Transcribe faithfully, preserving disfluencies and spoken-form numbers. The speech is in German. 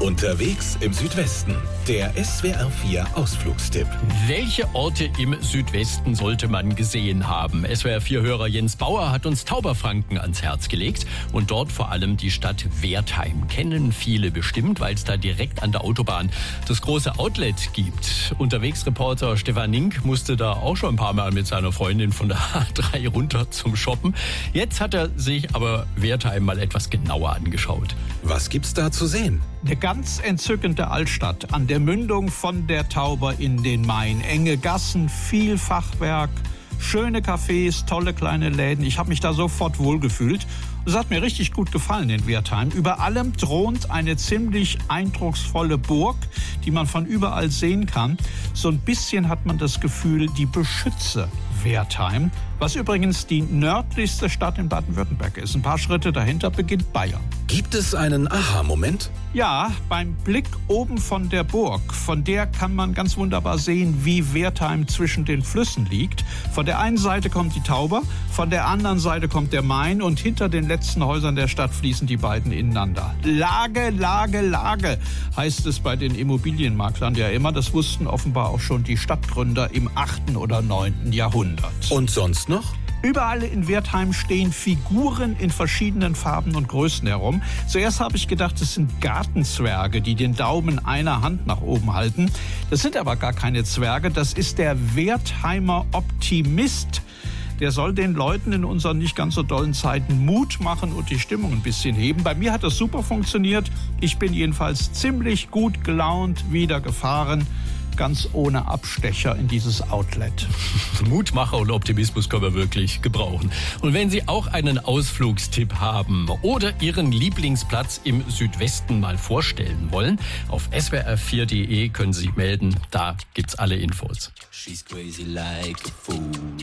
Unterwegs im Südwesten. Der S W R vier Ausflugstipp. Welche Orte im Südwesten sollte man gesehen haben? S W R vier-Hörer Jens Bauer hat uns Tauberfranken ans Herz gelegt. Und dort vor allem die Stadt Wertheim. Kennen viele bestimmt, weil es da direkt an der Autobahn das große Outlet gibt. Unterwegsreporter Stefan Nink musste da auch schon ein paar Mal mit seiner Freundin von der A drei runter zum Shoppen. Jetzt hat er sich aber Wertheim mal etwas genauer angeschaut. Was gibt's da zu sehen? Eine ganz entzückende Altstadt an der Mündung von der Tauber in den Main. Enge Gassen, viel Fachwerk, schöne Cafés, tolle kleine Läden. Ich habe mich da sofort wohlgefühlt. Es hat mir richtig gut gefallen in Wertheim. Über allem thront eine ziemlich eindrucksvolle Burg, die man von überall sehen kann. So ein bisschen hat man das Gefühl, die beschütze Wertheim, was übrigens die nördlichste Stadt in Baden-Württemberg ist. Ein paar Schritte dahinter beginnt Bayern. Gibt es einen Aha-Moment? Ja, beim Blick oben von der Burg. Von der kann man ganz wunderbar sehen, wie Wertheim zwischen den Flüssen liegt. Von der einen Seite kommt die Tauber, von der anderen Seite kommt der Main und hinter den letzten Häusern der Stadt fließen die beiden ineinander. Lage, Lage, Lage heißt es bei den Immobilienmaklern ja immer. Das wussten offenbar auch schon die Stadtgründer im achten oder neunten Jahrhundert. Und sonst noch? Überall in Wertheim stehen Figuren in verschiedenen Farben und Größen herum. Zuerst habe ich gedacht, das sind Gartenzwerge, die den Daumen einer Hand nach oben halten. Das sind aber gar keine Zwerge, das ist der Wertheimer Optimist. Der soll den Leuten in unseren nicht ganz so dollen Zeiten Mut machen und die Stimmung ein bisschen heben. Bei mir hat das super funktioniert. Ich bin jedenfalls ziemlich gut gelaunt wieder gefahren. Ganz ohne Abstecher in dieses Outlet. Mutmacher und Optimismus können wir wirklich gebrauchen. Und wenn Sie auch einen Ausflugstipp haben oder Ihren Lieblingsplatz im Südwesten mal vorstellen wollen, auf S W R vier punkt de können Sie sich melden. Da gibt's alle Infos. She's crazy like a fool.